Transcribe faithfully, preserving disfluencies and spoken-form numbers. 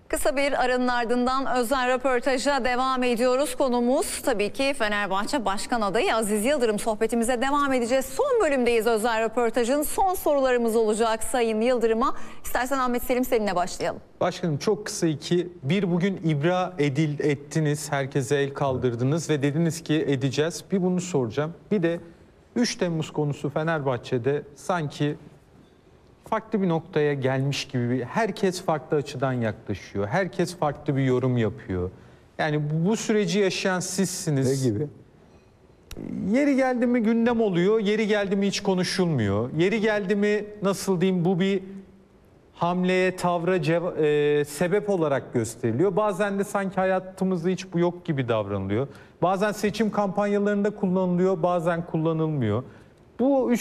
Kısa bir aranın ardından özel röportaja devam ediyoruz. Konumuz tabii ki Fenerbahçe Başkan Adayı Aziz Yıldırım. Sohbetimize devam edeceğiz. Son bölümdeyiz özel röportajın. Son sorularımız olacak Sayın Yıldırım'a. İstersen Ahmet Selim seninle başlayalım. Başkanım çok kısa iki. Bir, bugün ibra edil, ettiniz, herkese el kaldırdınız ve dediniz ki edeceğiz. Bir bunu soracağım. Bir de üç Temmuz konusu Fenerbahçe'de sanki farklı bir noktaya gelmiş gibi, bir, herkes farklı açıdan yaklaşıyor. Herkes farklı bir yorum yapıyor. Yani bu, bu süreci yaşayan sizsiniz. Ne gibi? Yeri geldi mi gündem oluyor, yeri geldi mi hiç konuşulmuyor. Yeri geldi mi nasıl diyeyim, bu bir hamleye, tavra e, sebep olarak gösteriliyor. Bazen de sanki hayatımızda hiç bu yok gibi davranılıyor. Bazen seçim kampanyalarında kullanılıyor, bazen kullanılmıyor. Bu üç